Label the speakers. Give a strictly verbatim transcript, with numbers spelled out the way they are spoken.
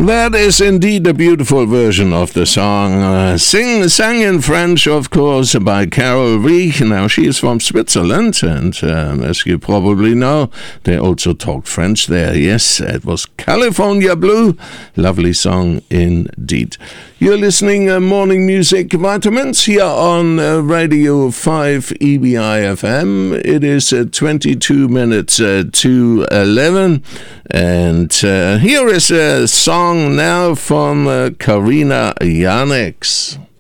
Speaker 1: That is indeed a beautiful version of the song. Uh, sing, sang in French, of course, by Carol Rieck. Now, she is from Switzerland, and um, as you probably know, they also talked French there. Yes, it was California Blue. Lovely song indeed. You're listening to uh, Morning Music Vitamins here on uh, Radio five E B I F M. It is uh, twenty-two minutes uh, to eleven. And uh, here is a song now from uh, Karina Yannicks.